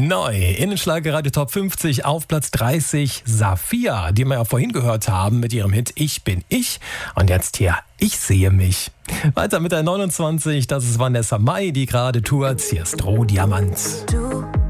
Neu in den Schlagerradio Top 50 auf Platz 30 Safiya, die wir ja vorhin gehört haben mit ihrem Hit Ich bin ich. Und jetzt hier Ich sehe mich. Weiter mit der 29, das ist Vanessa Mai, die gerade tourt. Hier ist Rohdiamant.